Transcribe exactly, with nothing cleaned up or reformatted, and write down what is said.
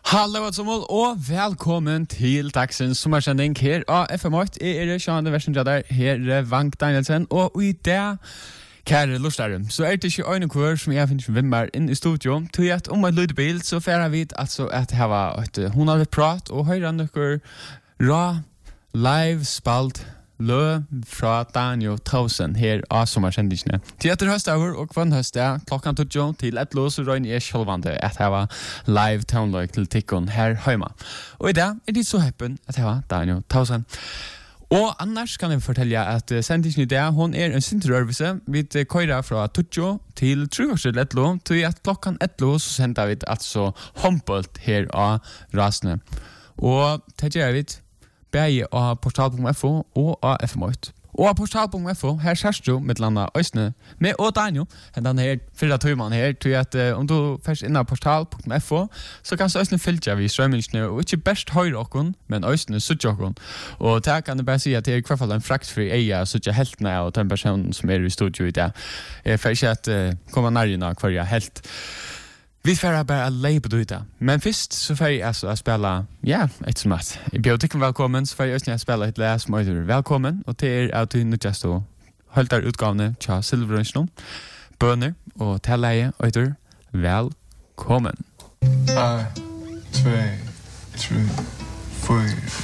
Hallo allesammans og velkommen til dagsens sommersending her av F M åtte. Jeg er Sjane Versendrader, her er Vank Danielsen, og i dag, kjære lustare, så er det ikke øyne kvar som jeg finner som vimmer inn i studio, til at om et lydbil så færer vi altså at jeg var et hundre prat og høyre nøkker ra, live, spalt, lø fra Daniel Tausen her av sommersendingene. Til etter høstaver og kvann høstet klokken tog til et lås og røyne er sjølvande at jeg var live townløy til tikkun her hjemme. Og i dag er det så heppen at jeg var Daniel Tausen. Og annars kan jeg fortelle at sendingen i dag, hun er en sinterørvelse. Vi køyrer fra tog til trugårdsel et lå, til at klokken et lå så sender vi altså håndbolt her av rasene. Og det gjør vi bæge av portal punkt f o og av F M åtte. Og av portal punkt f o, her sørst du med landa Øysne med og Daniel, den her fyrre tøyman her, til at uh, om du først inn av portal punkt f o, så kan Øysne fylgja vi strømmingsene, og ikke best høyre okkon, men Øysne suttja okkon. Og det kan jeg bare si at det er i hvert fall en fraktfri eia, suttja heltene av den personen som er i studio i dag. Jeg får ikke at uh, komme nærmere hver jeg helt. Vi får bare leie på det. Men først så får jeg altså spille, ja, et som at. Jeg blir ikke velkommen, så får jeg også spille et læs som heter Velkommen, og det er at du nødvendigst å holde der utgavene til Silverønsjnå, bønner og taleie, og heter Velkommen. En, två, tre, fyra.